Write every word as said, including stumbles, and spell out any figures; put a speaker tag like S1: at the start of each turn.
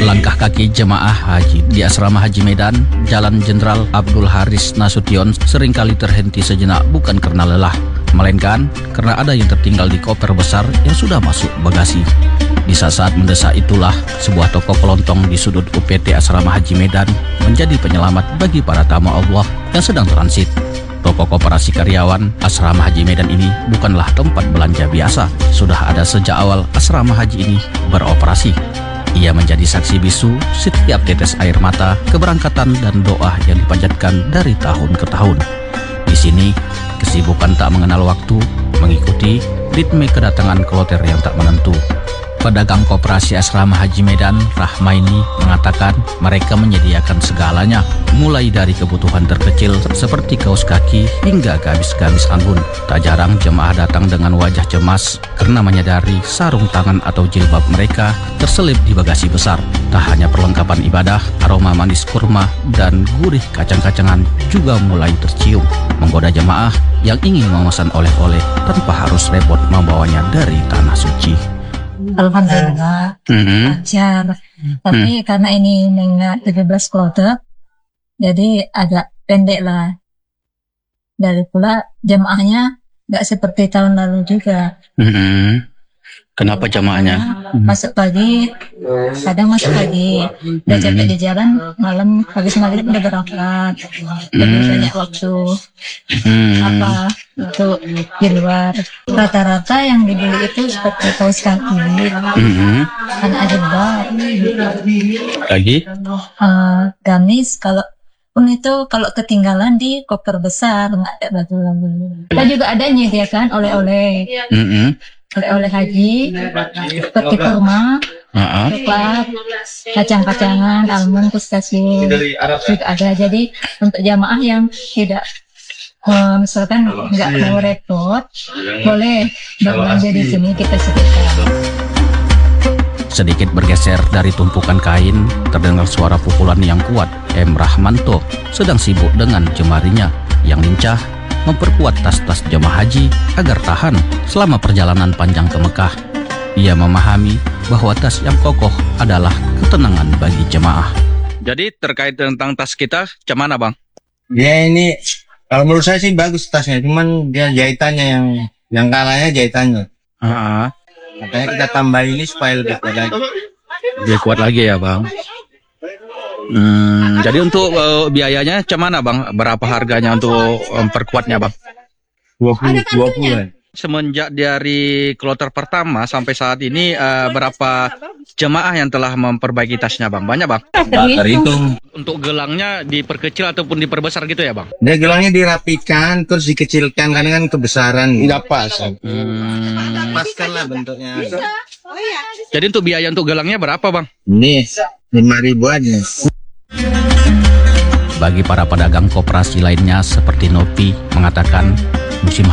S1: Melangkah kaki jemaah haji di asrama Haji Medan, Jalan Jenderal Abdul Haris Nasution seringkali terhenti sejenak bukan karena lelah, melainkan karena ada yang tertinggal di koper besar yang sudah masuk bagasi. Di saat-saat mendesak itulah, sebuah toko kelontong di sudut U P T Asrama Haji Medan menjadi penyelamat bagi para tamu Allah yang sedang transit. Toko koperasi karyawan Asrama Haji Medan ini bukanlah tempat belanja biasa. Sudah ada sejak awal asrama haji ini beroperasi. Ia menjadi saksi bisu setiap tetes air mata, keberangkatan dan doa yang dipanjatkan dari tahun ke tahun. Di sini, kesibukan tak mengenal waktu, mengikuti ritme kedatangan kloter yang tak menentu. Pedagang koperasi Asrama Haji Medan, Rahmaini, mengatakan mereka menyediakan segalanya, mulai dari kebutuhan terkecil seperti kaos kaki hingga gamis-gamis anggun. Tak jarang jemaah datang dengan wajah cemas karena menyadari sarung tangan atau jilbab mereka terselip di bagasi besar. Tak hanya perlengkapan ibadah, aroma manis kurma dan gurih kacang-kacangan juga mulai tercium, menggoda jemaah yang ingin memesan oleh-oleh tanpa harus repot membawanya dari tanah suci.
S2: Alhamdulillah
S1: Mm-hmm.
S2: lancar. Tapi
S1: Mm.
S2: karena ini mengingat tujuh belas kloter, jadi agak pendek lah. Dari pula jemaahnya nggak seperti tahun lalu juga.
S1: Mm-hmm. Kenapa jemaahnya?
S2: Masuk pagi, kadang masuk pagi, udah capek di jalan, malam habis maghrib udah berangkat. Jadi
S1: Mm.
S2: banyak waktu
S1: Mm.
S2: apa untuk di luar. Rata-rata yang dibeli itu seperti kaos kaki,
S1: Mm-hmm.
S2: anak jilbab,
S1: Lagi?
S2: eh, gamis. Kalau pun itu kalau ketinggalan di koper besar nggak ada batu-batu. Kita juga ada menyediakan oleh-oleh,
S1: Mm-hmm.
S2: oleh-oleh haji seperti kurma,
S1: Uh-uh.
S2: coklat, kacang-kacangan, almond, pistasium juga ada. Jadi untuk jamaah yang tidak eh, misalkan nggak mau repot, boleh berbelanja di sini, kita sediakan.
S1: Sedikit bergeser dari tumpukan kain, terdengar suara pukulan yang kuat. M. Rahmanto sedang sibuk dengan jemarinya yang lincah memperkuat tas-tas jemaah haji agar tahan selama perjalanan panjang ke Mekah. Ia memahami bahwa tas yang kokoh adalah ketenangan bagi jemaah. Jadi terkait tentang tas kita, gimana bang?
S3: Dia ini kalau menurut saya sih bagus tasnya, cuman dia jahitannya yang yang kalahnya jahitannya.
S1: Uh-uh.
S3: Makanya kita tambah ini supaya lebih kuat lagi.
S1: Dia kuat lagi ya bang. Hmm, jadi untuk uh, biayanya gimana bang? Berapa harganya untuk memperkuatnya bang?
S3: dua puluh dua puluh.
S1: Semenjak dari kloter pertama sampai saat ini uh, berapa jemaah yang telah memperbaiki tasnya bang? Banyak bang?
S3: Nggak terhitung.
S1: Untuk gelangnya diperkecil ataupun diperbesar gitu ya bang?
S3: Dia gelangnya dirapikan terus dikecilkan karena kan kebesaran. Tidak pas.
S1: Hmm.
S3: Paskan lah bentuknya.
S1: Jadi untuk biaya untuk gelangnya berapa bang?
S3: Ini lima ribu aja.
S1: Bagi para pedagang koperasi lainnya seperti Nopi mengatakan musim